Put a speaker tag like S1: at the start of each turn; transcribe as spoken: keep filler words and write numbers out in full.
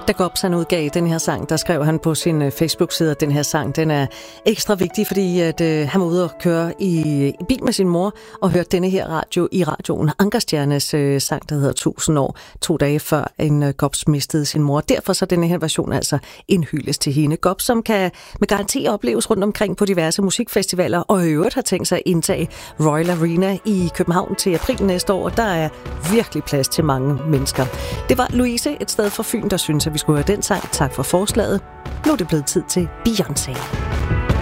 S1: Da Gobs han udgav den her sang, der skrev han på sin Facebook-side, at den her sang den er ekstra vigtig, fordi at, øh, han var ude og køre i, i bil med sin mor og hørte denne her radio i radioen. Ankerstjernes øh, sang, der hedder tusind år, to dage før en øh, Gobs mistede sin mor. Derfor så denne her version altså en hyldest til hende. Gobs, som kan med garanti opleves rundt omkring på diverse musikfestivaler, og i øvrigt har tænkt sig at indtage Royal Arena i København til april næste år. Der er virkelig plads til mange mennesker. Det var Louise, et sted fra Fyn, der synes, at vi skulle høre den sang. Tak for forslaget. Nu er det blevet tid til Beyoncé.